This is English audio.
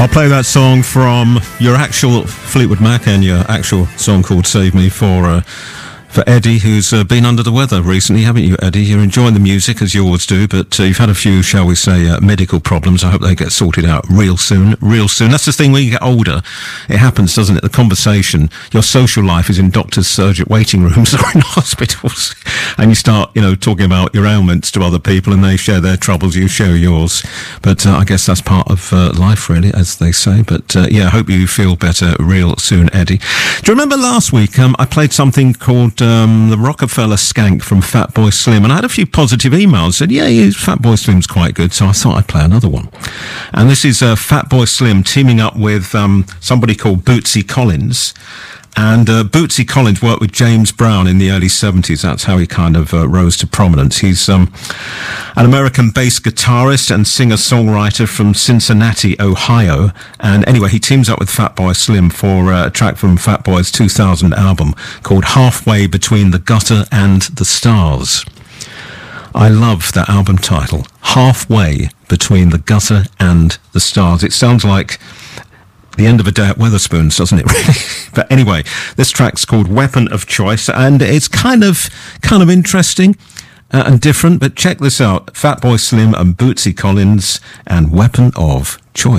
I'll play that song from your actual Fleetwood Mac and your actual song called Save Me for Eddie, who's been under the weather recently, haven't you, Eddie? You're enjoying the music, as you always do, but you've had a few, shall we say, medical problems. I hope they get sorted out real soon, real soon. That's the thing, when you get older, it happens, doesn't it? The conversation, your social life is in doctors' surgery waiting rooms or in hospitals, and you start, talking about your ailments to other people, and they share their troubles, you share yours. But I guess that's part of life, really, as they say. But I hope you feel better real soon, Eddie. Do you remember last week I played something called the Rockefeller Skank from Fatboy Slim, and I had a few positive emails. Said, Fatboy Slim's quite good, so I thought I'd play another one. And this is Fatboy Slim teaming up with somebody called Bootsy Collins. And Bootsy Collins worked with James Brown in the early 70s. That's how he kind of rose to prominence. He's an American bass guitarist and singer-songwriter from Cincinnati, Ohio. And anyway, he teams up with Fatboy Slim for a track from Fatboy's 2000 album called Halfway Between the Gutter and the Stars. I love that album title, Halfway Between the Gutter and the Stars. It sounds like the end of a day at Wetherspoons, doesn't it, really? But anyway, this track's called Weapon of Choice, and it's kind of interesting and different, but check this out. Fatboy Slim and Bootsy Collins and Weapon of Choice.